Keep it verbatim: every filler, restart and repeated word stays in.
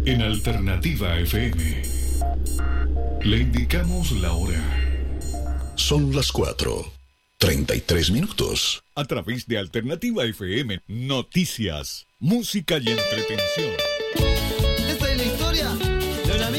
En Alternativa F M le indicamos la hora. Son las cuatro, treinta y tres minutos. A través de Alternativa F M, noticias, música y entretención.